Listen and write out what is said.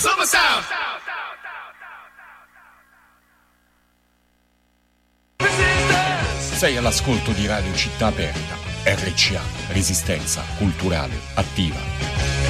Summer Sound. Sei all'ascolto di Radio Città Aperta, RCA, Resistenza Culturale Attiva.